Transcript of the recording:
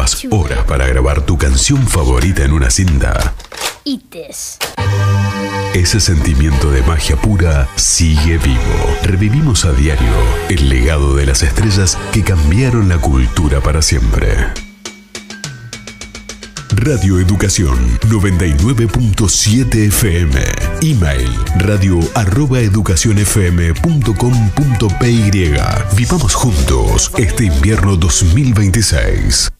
necesitabas horas para grabar tu canción favorita en una cinta? Ites. Ese sentimiento de magia pura sigue vivo. Revivimos a diario el legado de las estrellas que cambiaron la cultura para siempre. Radio Educación 99.7 FM. Email radio@educacionfm.com.py. Vivamos juntos este invierno 2026.